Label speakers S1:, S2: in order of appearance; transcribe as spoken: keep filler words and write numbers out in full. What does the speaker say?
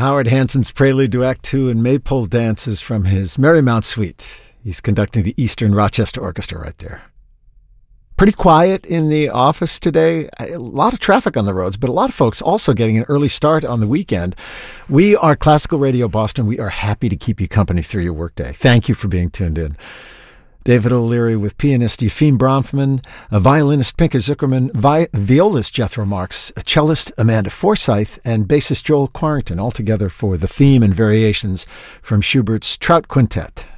S1: Howard Hanson's Prelude to Act Two and Maypole Dances from his Marymount Suite. He's conducting the Eastern Rochester Orchestra right there. Pretty quiet in the office today. A lot of traffic on the roads, but a lot of folks also getting an early start on the weekend. We are Classical Radio Boston. We are happy to keep you company through your workday. Thank you for being tuned in. David O'Leary with pianist Efim Bronfman, a violinist Pinker Zuckerman, vi- violist Jethro Marks, a cellist Amanda Forsyth, and bassist Joel Quarrington, all together for the theme and variations from Schubert's Trout Quintet.